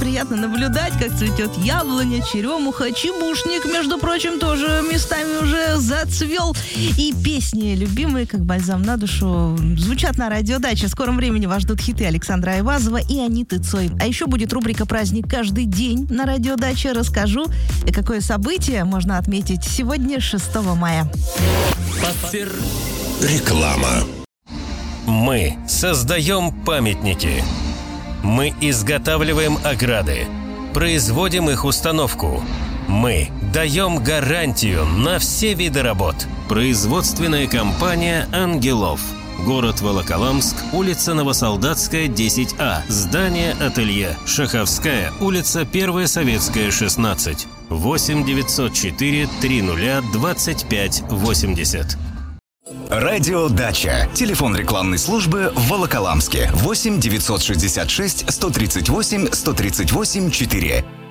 приятно наблюдать, как цветет яблоня, черемуха, чебушник, между прочим, тоже местами уже зацвел. И песни любимые, как бальзам на душу, звучат на радиодаче. В скором времени вас ждут хиты Александра Айвазова и Аниты Цой. А еще будет рубрика «Праздник каждый день» на радиодаче. Расскажу, какое событие можно отметить сегодня, 6 мая. Реклама. Мы создаем памятники. Мы изготавливаем ограды. Производим их установку. Мы даем гарантию на все виды работ. Производственная компания «Ангелов». Город Волоколамск, улица Новосолдатская, 10А. Здание «Ателье». Шаховская, улица 1 Советская, 16. 8 904 30 25 80. Радиодача. Телефон рекламной службы в Волоколамске. 8 966 138 138 4.